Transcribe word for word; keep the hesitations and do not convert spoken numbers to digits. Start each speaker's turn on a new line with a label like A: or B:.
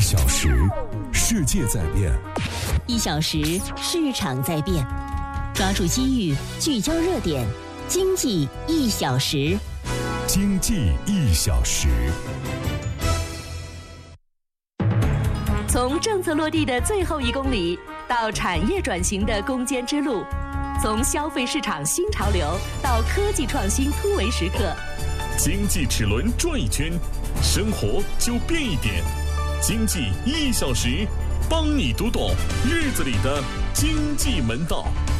A: 小时，世界在变；
B: 一小时，市场在变。抓住机遇，聚焦热点，经济一小时。
A: 经济一小时。
C: 从政策落地的最后一公里到产业转型的攻坚之路，从消费市场新潮流到科技创新突围时刻，
D: 经济齿轮转一圈，生活就变一点。经济一小时，帮你读懂日子里的经济门道。